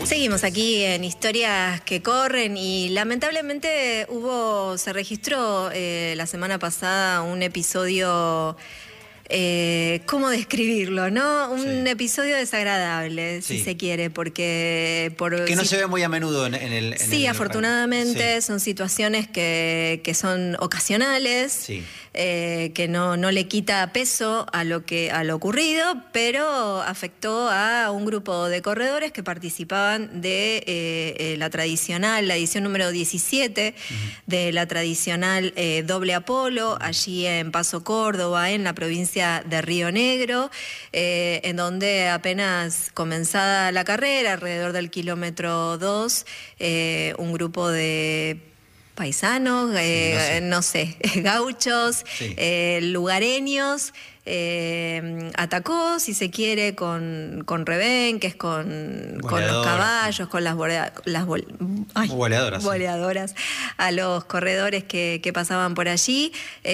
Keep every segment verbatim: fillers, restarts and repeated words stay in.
Seguimos aquí en Historias que Corren y lamentablemente hubo, se registró eh, la semana pasada un episodio, eh, ¿cómo describirlo, no? Un Sí. episodio desagradable, Sí. si se quiere, porque... Por, que no si, se ve muy a menudo en, en el... En sí, el, afortunadamente sí. son situaciones que, que son ocasionales. Sí. Eh, que no, no le quita peso a lo que a lo ocurrido, pero afectó a un grupo de corredores que participaban de eh, eh, la tradicional, la edición número diecisiete uh-huh. de la tradicional eh, doble Apolo, uh-huh. allí en Paso Córdoba, en la provincia de Río Negro, eh, en donde apenas comenzada la carrera, alrededor del kilómetro dos, eh, un grupo de paisanos, eh, sí, no, sé. no sé, gauchos, sí. eh, lugareños, eh, atacó, si se quiere, con, con rebenques, con, con los caballos, con las, bolea, las bol, ay, boleadoras, boleadoras sí. a los corredores que, que pasaban por allí.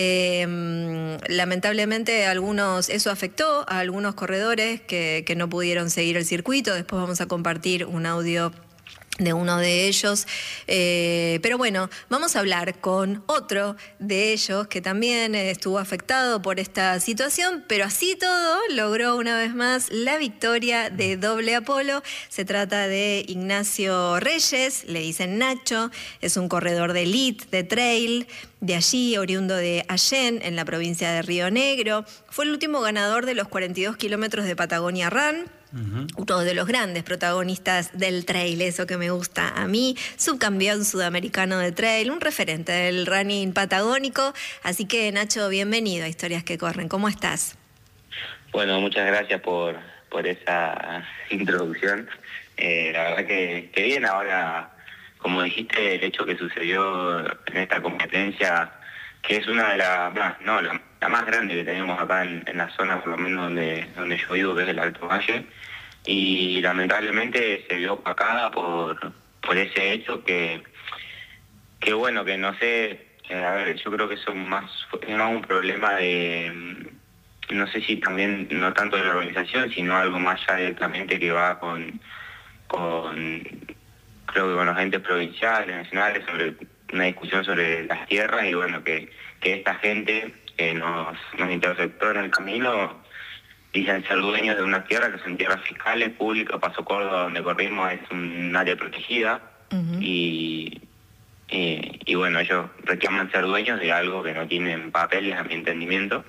Eh, lamentablemente algunos, eso afectó a algunos corredores que, que no pudieron seguir el circuito. Después vamos a compartir un audio de uno de ellos, eh, pero bueno, vamos a hablar con otro de ellos que también estuvo afectado por esta situación, pero así todo logró una vez más la victoria de doble Apolo. Se trata de Ignacio Reyes, le dicen Nacho, es un corredor de elite, de trail, de allí, oriundo de Allén, en la provincia de Río Negro. Fue el último ganador de los cuarenta y dos kilómetros de Patagonia Run. Uh-huh. Uno de los grandes protagonistas del trail, eso que me gusta a mí, subcampeón sudamericano de trail, un referente del running patagónico. Así que, Nacho, bienvenido a Historias que Corren. ¿Cómo estás? Bueno, muchas gracias por, por esa introducción. Eh, la verdad que, que bien, ahora, como dijiste, el hecho que sucedió en esta competencia, que es una de las, no, la, la más grande que tenemos acá en, en la zona, por lo menos donde, donde yo vivo, que es el Alto Valle, y lamentablemente se vio opacada por, por ese hecho que, que bueno, que no sé, eh, a ver, yo creo que eso más, es más un problema de, no sé si también, no tanto de la organización, sino algo más ya directamente que va con, con creo que con los entes provinciales, nacionales, sobre una discusión sobre las tierras, y bueno, que, que esta gente que nos, nos interceptó en el camino dicen ser dueños de una tierra que son tierras fiscales, públicas. Paso Córdoba, donde corrimos, es un área protegida, uh-huh. y, y, y bueno, ellos reclaman ser dueños de algo que no tienen papeles, a mi entendimiento,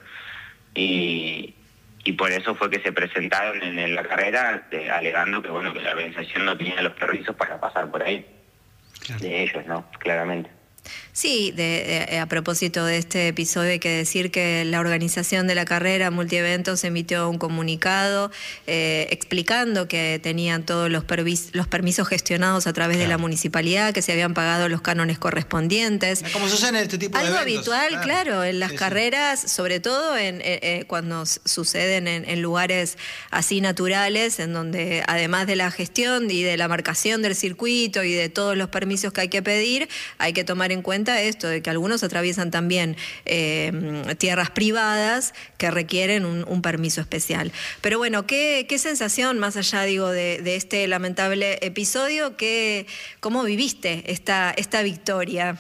y, y por eso fue que se presentaron en, en la carrera de, alegando que bueno, que la organización no tenía los permisos para pasar por ahí. Claro. De ellos, ¿no? Claramente. Sí, de, de, a propósito de este episodio hay que decir que la organización de la carrera Multieventos emitió un comunicado eh, explicando que tenían todos los, pervis, los permisos gestionados a través claro. de la municipalidad, que se habían pagado los cánones correspondientes. Como sucede en este tipo Algo de eventos. Algo habitual, claro, claro, en las sí, carreras, sí. sobre todo en, eh, cuando suceden en, en lugares así naturales, en donde además de la gestión y de la marcación del circuito y de todos los permisos que hay que pedir, hay que tomar en cuenta esto de que algunos atraviesan también eh, tierras privadas que requieren un, un permiso especial. Pero bueno, ¿qué, qué sensación, más allá digo de, de este lamentable episodio, que, cómo viviste esta, esta victoria?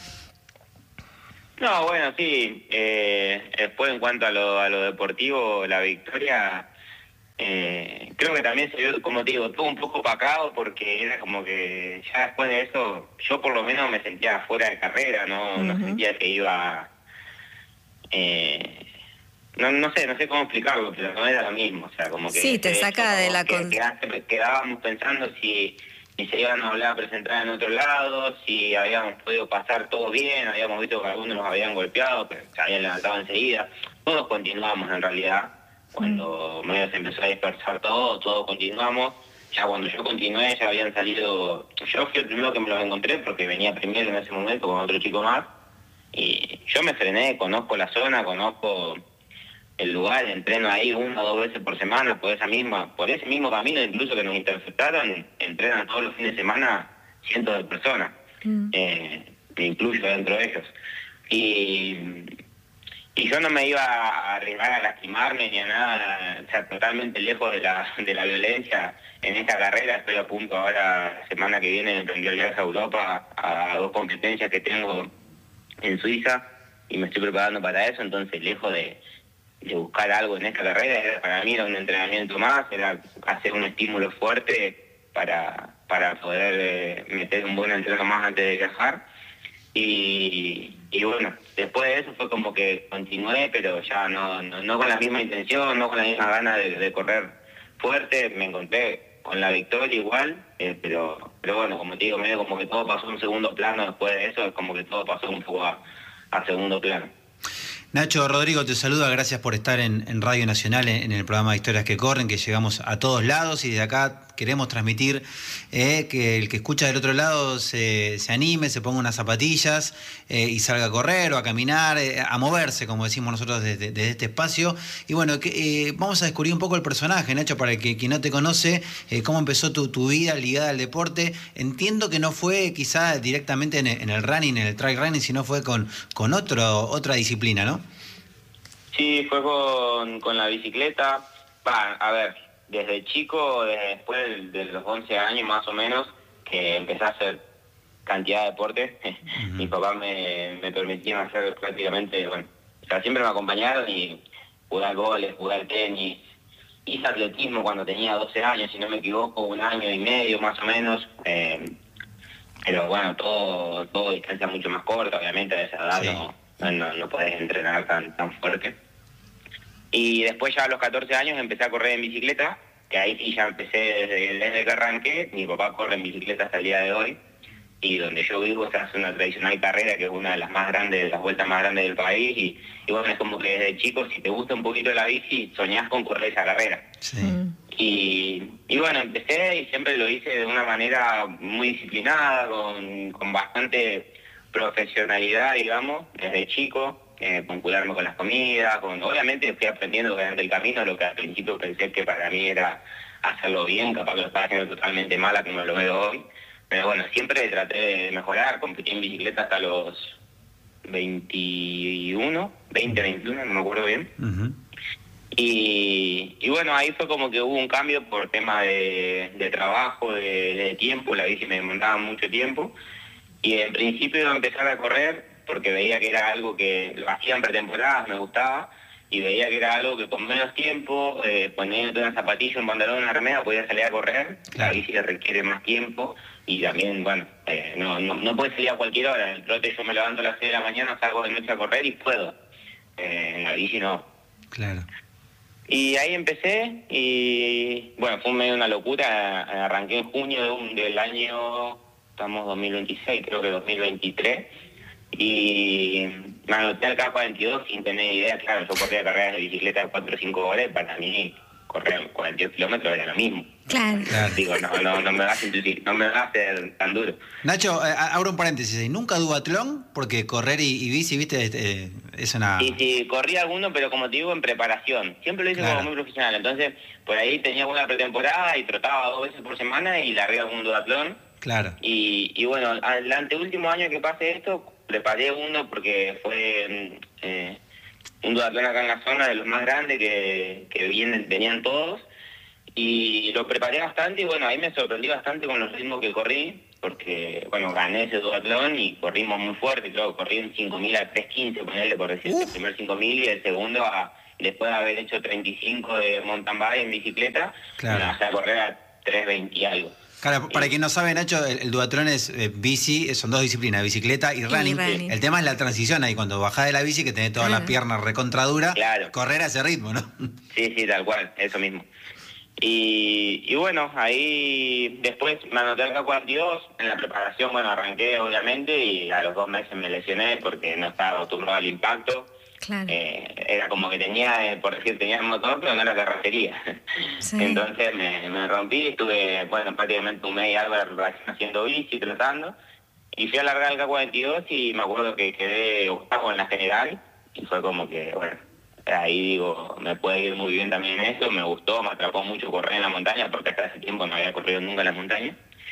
No, bueno, sí. Eh, después, en cuanto a lo, a lo deportivo, la victoria... Eh, creo que también se vio, como te digo, todo un poco opacado, porque era como que ya después de eso, yo por lo menos me sentía fuera de carrera, no, uh-huh. no sentía que iba, eh, no, no sé, no sé cómo explicarlo, pero no era lo mismo, o sea, como que... Sí, te saca de la... Que, que, quedábamos pensando si, si se iban a volver a presentar en otro lado, si habíamos podido pasar todo bien, habíamos visto que algunos nos habían golpeado, pero se habían levantado enseguida, todos continuamos en realidad. Cuando medio se empezó a dispersar todo, todos continuamos. Ya cuando yo continué ya habían salido... Yo fui el primero que me los encontré porque venía primero en ese momento con otro chico más. Y yo me frené, conozco la zona, conozco el lugar, entreno ahí una o dos veces por semana por esa misma, por ese mismo camino, incluso que nos interceptaron, entrenan todos los fines de semana cientos de personas. Mm. Eh, me incluyo dentro de ellos. Y... y yo no me iba a arriesgar a lastimarme ni a nada, o sea, totalmente lejos de la, de la violencia en esta carrera. Estoy a punto ahora, la semana que viene, de emprender el viaje a Europa, a dos competencias que tengo en Suiza, y me estoy preparando para eso. Entonces, lejos de, de buscar algo en esta carrera, era, para mí era un entrenamiento más, era hacer un estímulo fuerte para, para poder eh, meter un buen entreno más antes de viajar. Y, y bueno, después de eso fue como que continué, pero ya no, no, no con la misma intención, no con la misma ganas de, de correr fuerte. Me encontré con la victoria igual, eh, pero pero bueno, como te digo, medio como que todo pasó a un segundo plano después de eso, es como que todo pasó un poco a, a segundo plano. Nacho, Rodrigo te saluda, gracias por estar en, en Radio Nacional, en, en el programa de Historias que Corren, que llegamos a todos lados, y desde acá queremos transmitir eh, que el que escucha del otro lado se, se anime, se ponga unas zapatillas eh, y salga a correr o a caminar, eh, a moverse, como decimos nosotros desde, desde este espacio. Y bueno, que, eh, vamos a descubrir un poco el personaje, Nacho, para el que quien no te conoce, eh, cómo empezó tu, tu vida ligada al deporte. Entiendo que no fue quizá directamente en el, en el running, en el trail running, sino fue con, con otro, otra disciplina, ¿no? Sí, fue con, con la bicicleta. Va, a ver, desde chico, después de los once años más o menos, que empecé a hacer cantidad de deportes. Uh-huh. Mis papás me, me permitían hacer prácticamente, bueno, o sea, siempre me acompañaron y jugué al vóley, jugué al tenis. Hice atletismo cuando tenía doce años, si no me equivoco, un año y medio más o menos. Eh, pero bueno, todo, todo distancia mucho más corta, obviamente a esa edad. Sí. no, no, no podés entrenar tan, tan fuerte. Y después ya a los catorce años empecé a correr en bicicleta, que ahí sí ya empecé desde, desde que arranqué. Mi papá corre en bicicleta hasta el día de hoy, y donde yo vivo se hace una tradicional carrera que es una de las más grandes, de las vueltas más grandes del país, y, y bueno, es como que desde chico, si te gusta un poquito la bici, soñás con correr esa carrera. Sí. Y, y bueno, empecé y siempre lo hice de una manera muy disciplinada, con, con bastante profesionalidad, digamos, desde chico. Eh, con cuidarme con las comidas, con obviamente fui aprendiendo durante el camino lo que al principio pensé que para mí era hacerlo bien, capaz que lo estaba haciendo totalmente mal a como lo veo hoy, pero bueno, siempre traté de mejorar. Competí en bicicleta hasta los veintiuno, veinte, veintiuno, no me acuerdo bien. Uh-huh. y, y bueno, ahí fue como que hubo un cambio por tema de, de trabajo, de, de tiempo. La bici me demandaba mucho tiempo, y en principio iba a empezar a correr porque veía que era algo que lo hacía en pretemporadas, me gustaba, y veía que era algo que con menos tiempo, eh, poniendo una zapatilla, un pantalón, una remera, podía salir a correr. La bici requiere más tiempo, y también, bueno, eh, no, no, no puede salir a cualquier hora. En el trote yo me levanto a las seis de la mañana, salgo de noche a correr y puedo. Eh, en la bici no. Claro. Y ahí empecé, y bueno, fue medio una locura. Arranqué en junio de un, del año, estamos dos mil veintiséis, creo que dos mil veintitrés, y me anoté al K cuarenta y dos sin tener idea. Claro, yo corría carreras de bicicleta de cuatro o cinco horas, y para mí correr cuarenta y dos kilómetros era lo mismo. Claro. Claro. Digo, no, no, no me va a sentir, no me va a hacer tan duro. Nacho, eh, abro un paréntesis, ¿nunca duatlón? Porque correr y, y bici, viste, eh, es una... Sí, sí, corrí alguno, pero como te digo, en preparación. Siempre lo hice claro. como muy profesional. Entonces, por ahí tenía una pretemporada y trotaba dos veces por semana y largué algún duatlón. Claro. Y, y bueno, al anteúltimo año que pasé esto, preparé uno porque fue eh, un duatlón acá en la zona, de los más grandes que, que vienen, venían todos, y lo preparé bastante. Y bueno, ahí me sorprendí bastante con los ritmos que corrí, porque bueno, gané ese duatlón y corrimos muy fuerte. Creo que corrí en cinco mil a tres quince, ponerle por decir, el primer cinco mil, y el segundo a, después de haber hecho treinta y cinco de mountain bike en bicicleta, claro. me bajé a correr a tres veinte y algo. Claro, para quien no sabe, Nacho, el, el duatlón es eh, bici, son dos disciplinas, bicicleta y running. y running. El tema es la transición ahí, cuando bajás de la bici, que tenés todas claro. las piernas recontraduras, claro. correr a ese ritmo, ¿no? Sí, sí, tal cual, eso mismo. Y, y bueno, ahí después me anoté al K cuarenta y dos, en la preparación, bueno, arranqué obviamente, y a los dos meses me lesioné porque no estaba acostumbrado al impacto. Claro. Eh, era como que tenía, eh, por decir, tenía el motor, pero no la carrocería. Sí. Entonces me, me rompí, estuve, bueno, prácticamente un mes y algo haciendo bici, tratando, y fui a largar el K cuarenta y dos, y me acuerdo que quedé octavo en la general, y fue como que, bueno, ahí digo, me puede ir muy bien también en eso. Me gustó, me atrapó mucho correr en la montaña, porque hasta hace tiempo no había corrido nunca en la montaña.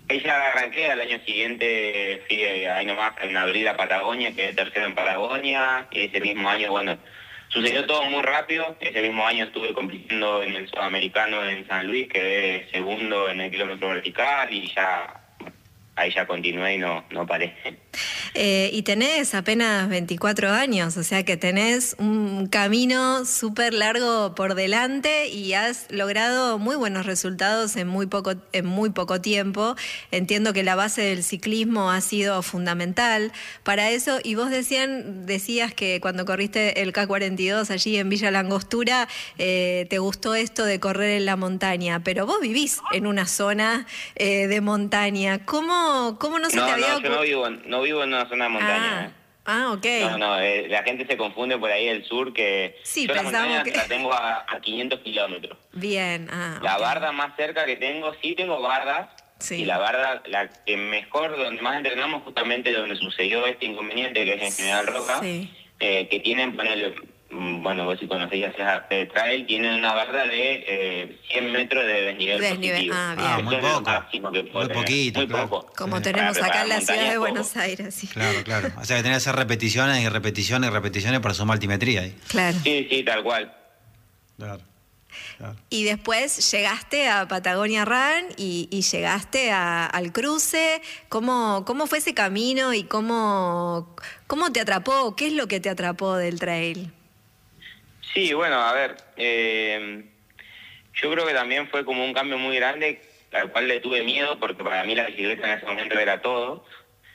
Ella arranqué, al año siguiente fui eh, ahí nomás en abril a Patagonia, quedé tercero en Patagonia, y ese mismo año, bueno, sucedió todo muy rápido. Ese mismo año estuve compitiendo en el Sudamericano en San Luis, quedé segundo en el kilómetro vertical y ya, bueno, ahí ya continué y no, no paré. Eh, y tenés apenas veinticuatro años, o sea que tenés un camino súper largo por delante y has logrado muy buenos resultados en muy poco, en muy poco tiempo. Entiendo que la base del ciclismo ha sido fundamental para eso, y vos decían, decías que cuando corriste el K cuarenta y dos allí en Villa Langostura, eh, te gustó esto de correr en la montaña, pero vos vivís en una zona eh, de montaña. ¿Cómo, cómo no se No, te había no, yo ocurrido? no vivo, no vivo en una zona de montaña. Ah, ¿eh? ah, ok. No, no, eh, la gente se confunde por ahí del sur, que Sí, yo la pensamos montaña que... la tengo a, a quinientos kilómetros. Bien, ah, La ok. barda más cerca que tengo, sí tengo bardas, Sí. y la barda, la que mejor, donde más entrenamos, justamente donde sucedió este inconveniente, que es en General Roca, Sí. eh, que tienen, ponele, mm, bueno, vos si conocéis ya de trail, tienen una barda de eh, cien metros de desnivel Desnivel, positivo. ah, bien. Ah, Eso muy es lo poco. máximo que puedo Muy tener. poquito, Muy claro. poco. Como Sí. tenemos Para acá en la preparar ciudad de montañas, Buenos poco. Aires, sí. Claro, claro. O sea que tenés que hacer repeticiones y repeticiones y repeticiones para sumar altimetría ahí. Claro. Sí, sí, tal cual. Claro, claro. Y después llegaste a Patagonia Run y, y llegaste a- al cruce. ¿Cómo, cómo fue ese camino y cómo, cómo te atrapó? ¿Qué es lo que te atrapó del trail? Sí, bueno, a ver, eh, yo creo que también fue como un cambio muy grande, al cual le tuve miedo, porque para mí la bicicleta en ese momento era todo.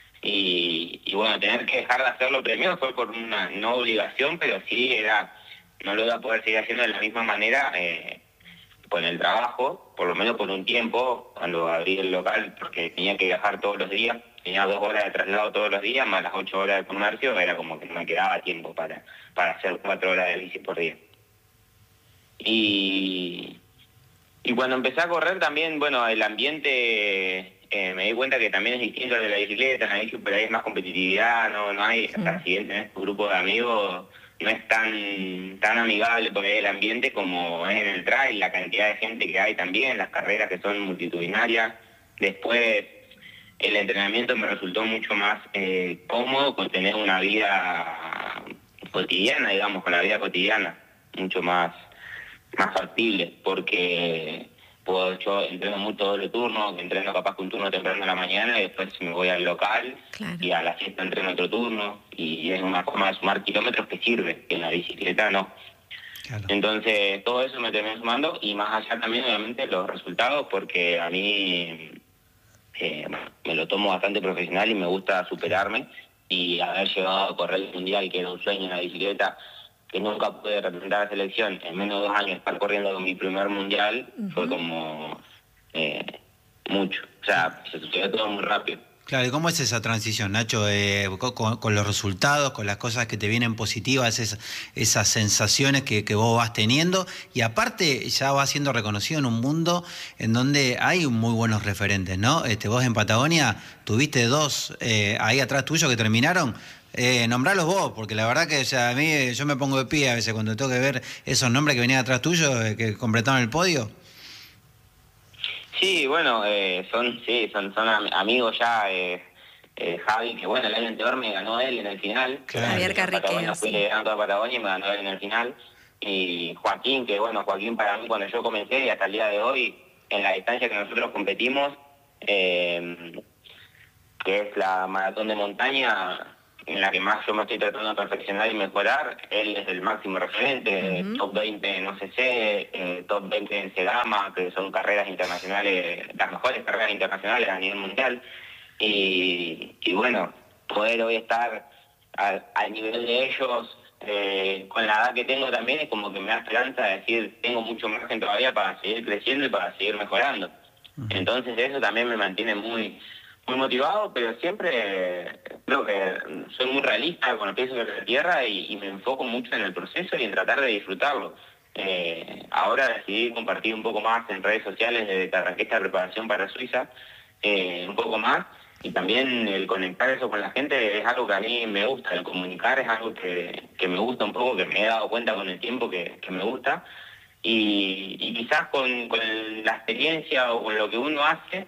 Y, y bueno, tener que dejar de hacerlo primero fue por una no obligación, pero sí era, no lo iba a poder seguir haciendo de la misma manera eh, con el trabajo, por lo menos por un tiempo, cuando abrí el local, porque tenía que viajar todos los días, tenía dos horas de traslado todos los días, más las ocho horas de comercio, era como que no me quedaba tiempo para, para hacer cuatro horas de bici por día. Y, y cuando empecé a correr también, bueno, el ambiente... Eh, me di cuenta que también es distinto al de la bicicleta. En la bici por ahí es más competitividad, no, no hay, hasta si bien tenés tu grupo de amigos, no es tan tan amigable por ahí el ambiente como es en el trail, la cantidad de gente que hay también, las carreras que son multitudinarias. Después el entrenamiento me resultó mucho más eh, cómodo con tener una vida cotidiana, digamos, con la vida cotidiana, mucho más, más factible, porque... Puedo, yo entreno mucho doble turno, entreno capaz que un turno temprano a la mañana y después me voy al local, Claro. y a la siesta entreno otro turno, y es una forma de sumar kilómetros que sirve, que en la bicicleta no. Claro. Entonces todo eso me terminé sumando, y más allá también obviamente los resultados, porque a mí eh, me lo tomo bastante profesional y me gusta superarme, y haber llegado a correr el mundial, que era un sueño en la bicicleta, que nunca pude representar a la selección, en menos de dos años estar corriendo con mi primer mundial, uh-huh. fue como eh, mucho. O sea, se sucedió todo muy rápido. Claro, ¿y cómo es esa transición, Nacho? Eh, con, con los resultados, con las cosas que te vienen positivas, esas, esas sensaciones que, que vos vas teniendo, y aparte ya vas siendo reconocido en un mundo en donde hay muy buenos referentes, ¿no? Este, vos en Patagonia tuviste dos eh, ahí atrás tuyo que terminaron. Eh, nombralos vos, porque la verdad que o sea, a mí eh, yo me pongo de pie a veces cuando tengo que ver esos nombres que venían atrás tuyo, eh, que completaron el podio. Sí, bueno, eh, son sí son son am- amigos ya. Eh, eh, Javi, que bueno, el año anterior me ganó él en el final. Claro. Javier Carriqueo, Patagonia fui sí. liderando a Patagonia y me ganó él en el final. Y Joaquín, que bueno, Joaquín para mí cuando yo comencé y hasta el día de hoy, en la distancia que nosotros competimos, eh, que es la maratón de montaña, en la que más yo me estoy tratando de perfeccionar y mejorar, él es el máximo referente, uh-huh. top veinte en O C C, eh, top veinte en Segama, que son carreras internacionales, las mejores carreras internacionales a nivel mundial, y, y bueno, poder hoy estar al, al nivel de ellos, eh, con la edad que tengo también, es como que me da esperanza de decir, tengo mucho margen todavía para seguir creciendo y para seguir mejorando. Uh-huh. Entonces eso también me mantiene muy... muy motivado, pero siempre eh, creo que soy muy realista con el pie sobre la tierra y, y me enfoco mucho en el proceso y en tratar de disfrutarlo. Eh, ahora decidí compartir un poco más en redes sociales desde que arranqué esta preparación para Suiza, eh, un poco más, y también el conectar eso con la gente es algo que a mí me gusta, el comunicar es algo que, que me gusta un poco, que me he dado cuenta con el tiempo que, que me gusta, y, y quizás con, con la experiencia o con lo que uno hace,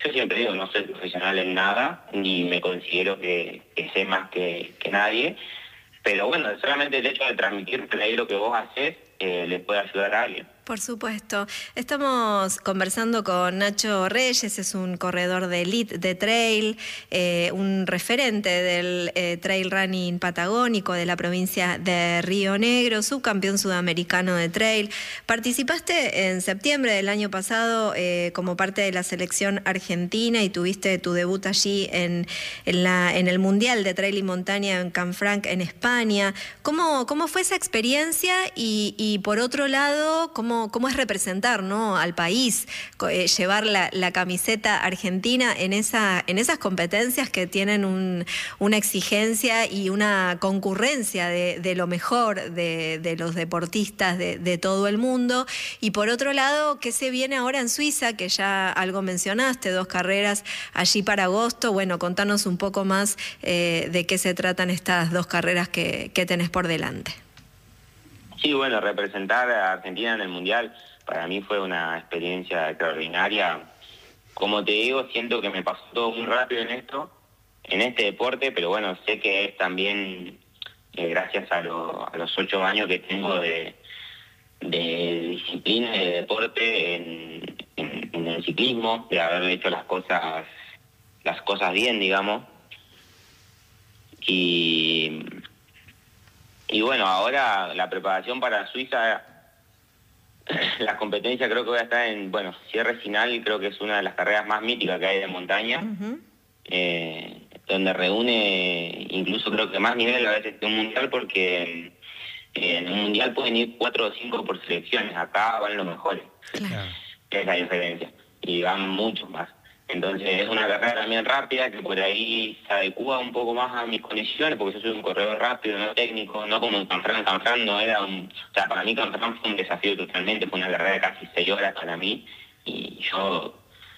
yo siempre digo, no soy profesional en nada, ni me considero que, que sé más que, que nadie, pero bueno, solamente el hecho de transmitir por ahí lo que vos haces eh, le puede ayudar a alguien. Por supuesto. Estamos conversando con Nacho Reyes, es un corredor de elite de trail, eh, un referente del eh, trail running patagónico de la provincia de Río Negro, subcampeón sudamericano de trail. Participaste en septiembre del año pasado eh, como parte de la selección argentina y tuviste tu debut allí en, en, la, en el Mundial de Trail y Montaña en Canfranc, en España. ¿Cómo, cómo fue esa experiencia? Y, y por otro lado, ¿cómo Cómo es representar, ¿no?, al país, eh, llevar la, la camiseta argentina en, esa, en esas competencias que tienen un, una exigencia y una concurrencia de, de lo mejor de, de los deportistas de, de todo el mundo? Y por otro lado, ¿qué se viene ahora en Suiza? Que ya algo mencionaste, dos carreras allí para agosto. Bueno, contanos un poco más eh, de qué se tratan estas dos carreras que, que tenés por delante. Sí, bueno, representar a Argentina en el Mundial para mí fue una experiencia extraordinaria. Como te digo, siento que me pasó todo muy rápido en esto, en este deporte, pero bueno, sé que es también eh, gracias a, lo, a los ocho años que tengo de, de disciplina y de deporte en, en, en el ciclismo, de haber hecho las cosas, las cosas bien, digamos. Y... Y bueno, ahora la preparación para Suiza, la competencia creo que voy a estar en, bueno, cierre final, creo que es una de las carreras más míticas que hay de montaña, uh-huh. eh, donde reúne incluso creo que más nivel a veces que un mundial, porque eh, en un mundial pueden ir cuatro o cinco por selecciones, acá van los mejores, claro. Es la diferencia, y van muchos más. Entonces es una carrera también rápida que por ahí se adecua un poco más a mis condiciones, porque yo soy un corredor rápido, no técnico, no como en Canfranc. Canfranc no era un... O sea, para mí Canfranc fue un desafío totalmente, fue una carrera de casi seis horas para mí, y yo,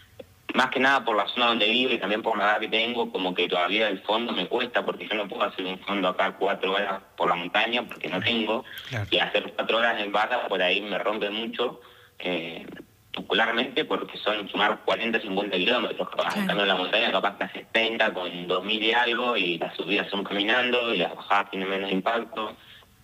más que nada por la zona donde vivo y también por la edad que tengo, como que todavía el fondo me cuesta, porque yo no puedo hacer un fondo acá cuatro horas por la montaña, porque no tengo, claro. Y hacer cuatro horas en barra por ahí me rompe mucho, eh, particularmente porque son sumar cuarenta, cincuenta kilómetros, capaz, claro. Estando en la montaña capaz que haces treinta con dos mil y algo, y las subidas son caminando y las bajadas tienen menos impacto.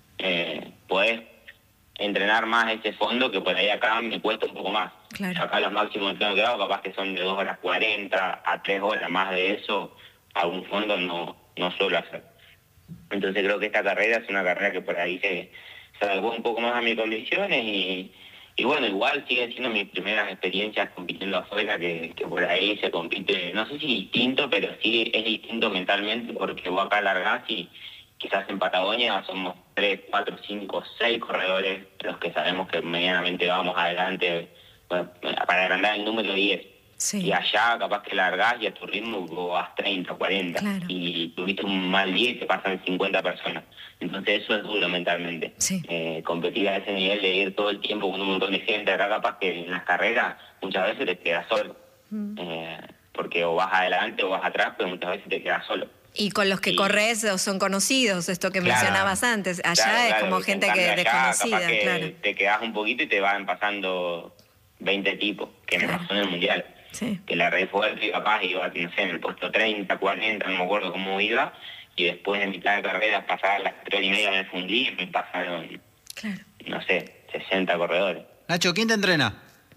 Eh, podés entrenar más ese fondo que por ahí acá me cuesta un poco más. Claro. Acá los máximos que tengo que dar capaz que son de dos horas cuarenta a tres horas, más de eso algún fondo no, no suelo hacer. Entonces creo que esta carrera es una carrera que por ahí se, se adecua un poco más a mis condiciones y Y bueno, igual siguen siendo mis primeras experiencias compitiendo afuera, que, que por ahí se compite, no sé si distinto, pero sí es distinto mentalmente, porque vos acá largás y quizás en Patagonia somos tres, cuatro, cinco, seis corredores los que sabemos que medianamente vamos adelante, bueno, para agrandar el número diez. Sí. Y allá capaz que largás y a tu ritmo vos vas treinta, cuarenta, claro. Y tuviste un mal día y te pasan cincuenta personas. Entonces eso es duro mentalmente. Sí. Eh, competir a ese nivel de ir todo el tiempo con un montón de gente, acá capaz que en las carreras muchas veces te quedas solo. Mm. Eh, porque o vas adelante o vas atrás, pero muchas veces te quedas solo. Y con los que y, corres son conocidos, esto que claro, mencionabas antes. Allá claro, es claro, como gente que allá, desconocida, capaz que claro. Te quedás un poquito y te van pasando veinte tipos, que claro. Me pasó en el Mundial. Sí. Que la red fuerte capaz iba, no sé, en el puesto treinta, cuarenta, no me acuerdo cómo iba, y después de mitad de carrera pasaba las tres y media me fundí y me pasaron, claro. No sé, sesenta corredores. Nacho, ¿quién te entrena?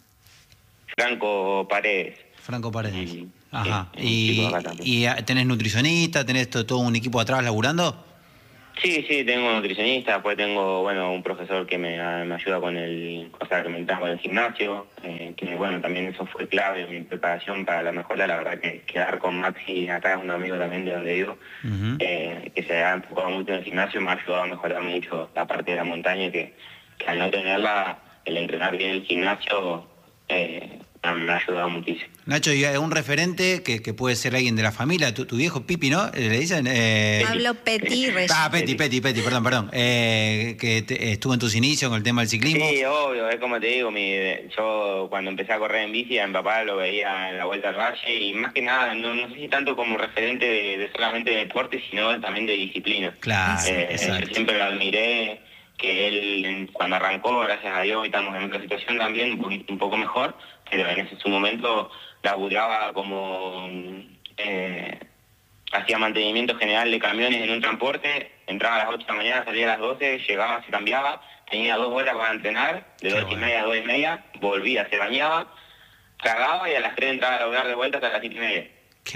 Franco Paredes. Franco Paredes. Y, ajá. Sí, ¿Y, ¿Y tenés nutricionista? ¿Tenés todo, todo un equipo atrás laburando? Sí, sí, tengo un nutricionista, después tengo, bueno, un profesor que me, me ayuda con el, o sea, que me entra con el gimnasio, eh, que bueno, también eso fue clave en mi preparación para la mejora, la verdad que quedar con Maxi acá, un amigo también de donde vivo, uh-huh. eh, que se ha enfocado mucho en el gimnasio, me ha ayudado a mejorar mucho la parte de la montaña, que, que al no tenerla, el entrenar bien el gimnasio, eh, me ha ayudado muchísimo. Nacho, y un referente que, que puede ser alguien de la familia, tu, tu viejo Pipi, ¿no? Le dicen... Eh... Pablo Petit. Ah, Petit, Petit, Petit, perdón, perdón. Eh, que te, estuvo en tus inicios con el tema del ciclismo. Sí, obvio, es como te digo, mi, yo cuando empecé a correr en bici, a mi papá lo veía en la Vuelta al Valle, y más que nada, no, no sé si tanto como referente de, de solamente de deporte, sino también de disciplina. Claro, eh, exacto. Yo siempre lo admiré, que él cuando arrancó, gracias a Dios, hoy estamos en otra situación también, un, poquito, un poco mejor, pero en ese su momento laburaba como... Eh, hacía mantenimiento general de camiones en un transporte, entraba a las ocho de la mañana, salía a las doce, llegaba, se cambiaba, tenía dos horas para entrenar, de dos y media a dos y media, volvía, se bañaba, cagaba y a las tres entraba a laburar de vuelta hasta las siete y media.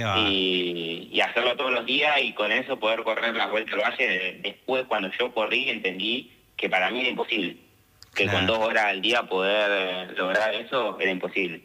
Y, y hacerlo todos los días y con eso poder correr la vuelta al valle. Después, cuando yo corrí, entendí que para mí era imposible, que claro, con dos horas al día poder lograr eso era imposible.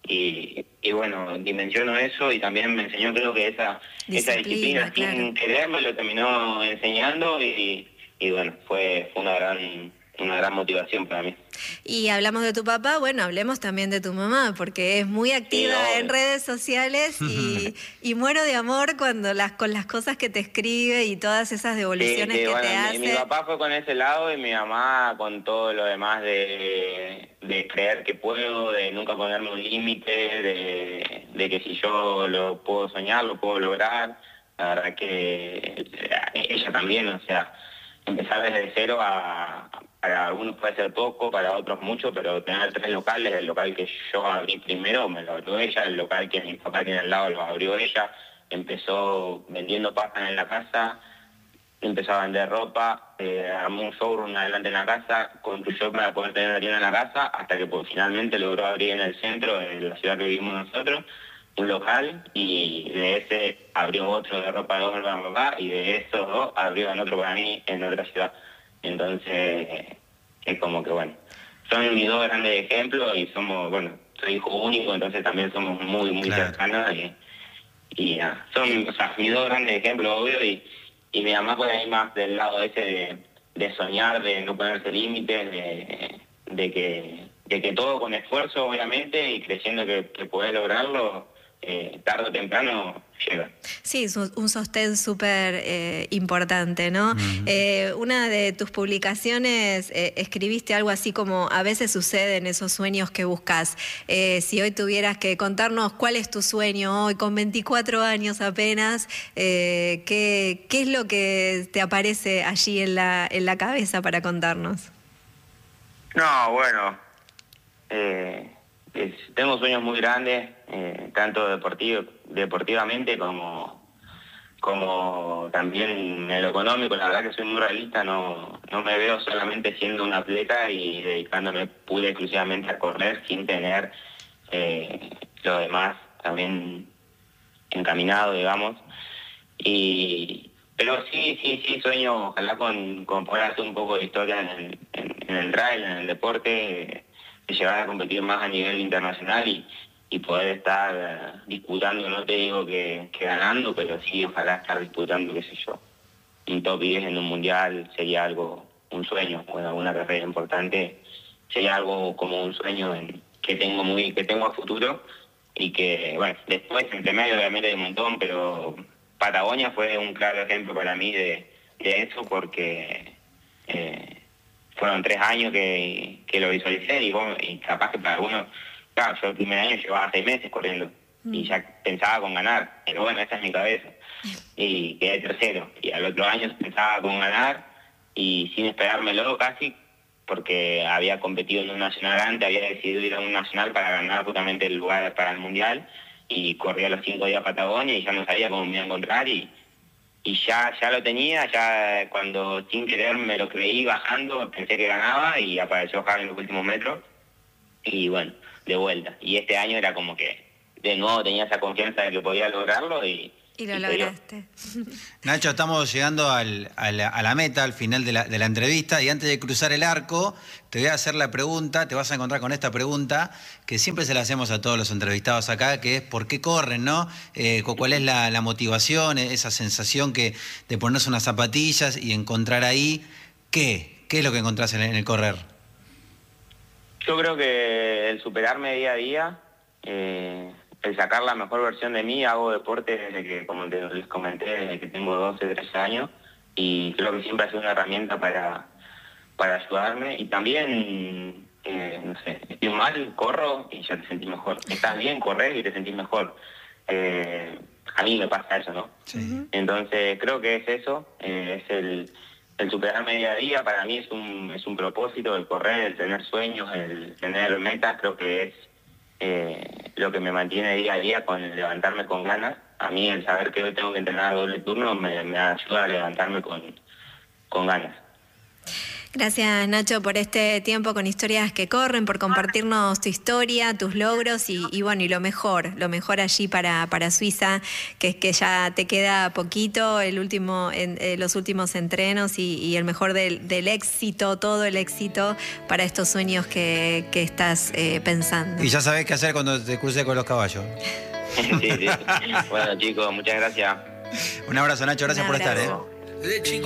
Y, y bueno, dimensiono eso y también me enseñó, creo que esa disciplina, esa disciplina claro, sin querer me lo terminó enseñando y, y bueno, fue, fue una gran una gran motivación para mí. Y hablamos de tu papá, bueno, hablemos también de tu mamá, porque es muy activa sí, en redes sociales y, y muero de amor cuando las con las cosas que te escribe y todas esas devoluciones sí, sí, que bueno, te mi, hace. Mi papá fue con ese lado y mi mamá con todo lo demás de, de creer que puedo, de nunca ponerme un límite, de, de que si yo lo puedo soñar, lo puedo lograr. La verdad que ella también, o sea, empezar desde cero a... Para algunos puede ser poco, para otros mucho, pero tener tres locales, el local que yo abrí primero me lo abrió ella, el local que mi papá tiene al lado lo abrió ella, empezó vendiendo pastas en la casa, empezó a vender ropa, eh, armó un showroom adelante en la casa, construyó para poder tener una tienda en la casa, hasta que pues, finalmente logró abrir en el centro, en la ciudad que vivimos nosotros, un local, y de ese abrió otro de ropa de hombre para mi papá, y de esos dos abrió en otro para mí en otra ciudad. Entonces, es como que bueno, son mis dos grandes ejemplos y somos, bueno, soy hijo único, entonces también somos muy, muy claro, cercanos y, y ya, son, o sea, mis dos grandes ejemplos, obvio, y, y mi mamá puede ir más del lado ese de, de soñar, de no ponerse límites, de, de, que, de que todo con esfuerzo, obviamente, y creyendo que, que podés lograrlo, eh, tarde o temprano llega. Sí, es un sostén súper eh, importante, ¿no? Uh-huh. Eh, una de tus publicaciones eh, escribiste algo así como a veces suceden esos sueños que buscas. Eh, si hoy tuvieras que contarnos cuál es tu sueño hoy, con veinticuatro años apenas, eh, ¿qué, qué es lo que te aparece allí en la, en la cabeza para contarnos? No, bueno, eh, es, tengo sueños muy grandes, eh, tanto deportivo, deportivamente como, como también en lo económico. La verdad que soy muy realista, no, no me veo solamente siendo un atleta y dedicándome pura y exclusivamente a correr sin tener eh, lo demás también encaminado, digamos. Y pero sí, sí, sí sueño, ojalá con, con poder hacer un poco de historia en el, en, en el trail, en el deporte, de llegar a competir más a nivel internacional y, y poder estar uh, disputando, no te digo que, que ganando, pero sí ojalá estar disputando, qué sé yo, un top diez en un mundial sería algo, un sueño, bueno, una carrera importante, sería algo como un sueño en, que tengo muy, que tengo a futuro y que, bueno, después entre medio obviamente hay un montón, pero Patagonia fue un claro ejemplo para mí de, de eso porque eh, fueron tres años que, que lo visualicé y, bueno, y capaz que para algunos, claro, yo el primer año llevaba seis meses corriendo mm. y ya pensaba con ganar, pero bueno, esa es mi cabeza. Y quedé tercero. Y al otro año pensaba con ganar y sin esperármelo casi, porque había competido en un nacional antes, había decidido ir a un nacional para ganar justamente el lugar para el mundial y corrí a los cinco días a Patagonia y ya no sabía cómo me iba a encontrar y, y ya, ya lo tenía, ya cuando sin querer me lo creí bajando, pensé que ganaba y apareció Javi en los últimos metros y bueno, de vuelta. Y este año era como que de nuevo tenía esa confianza de que podía lograrlo y Y lo lograste. Nacho, estamos llegando al, a, la, a la meta, al final de la, de la entrevista, y antes de cruzar el arco, te voy a hacer la pregunta, te vas a encontrar con esta pregunta, que siempre se la hacemos a todos los entrevistados acá, que es ¿por qué corren, no? Eh, ¿Cuál es la, la motivación, esa sensación que de ponerse unas zapatillas y encontrar ahí qué? ¿Qué es lo que encontrás en, en el correr? Yo creo que el superarme día a día... Eh... el sacar la mejor versión de mí. Hago deporte desde que, como les comenté, desde que tengo doce, trece años y creo que siempre ha sido una herramienta para, para ayudarme y también, eh, no sé, estoy mal, corro y ya te sentís mejor. Estás bien, correr y te sentís mejor. Eh, a mí me pasa eso, ¿no? Sí. Entonces creo que es eso, eh, es el, el superarme día a día. Para mí es un, es un propósito, el correr, el tener sueños, el tener metas, creo que es eh, lo que me mantiene día a día con levantarme con ganas. A mí el saber que hoy tengo que entrenar doble turno me, me ayuda a levantarme con, con ganas. Gracias, Nacho, por este tiempo con Historias que Corren, por compartirnos tu historia, tus logros y, y bueno, y lo mejor, lo mejor allí para, para Suiza, que es que ya te queda poquito, el último, en, eh, los últimos entrenos y, y el mejor del, del éxito, todo el éxito para estos sueños que, que estás eh, pensando. Y ya sabés qué hacer cuando te cruces con los caballos. Sí, sí. Bueno, chicos, muchas gracias. Un abrazo, Nacho, gracias Un por estar, abrazo. ¿eh?